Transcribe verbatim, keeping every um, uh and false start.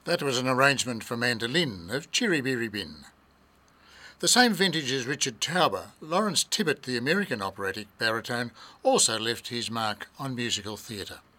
That was an arrangement for mandolin of Chiribiribin. The same vintage as Richard Tauber, Lawrence Tibbett, the American operatic baritone, also left his mark on musical theatre.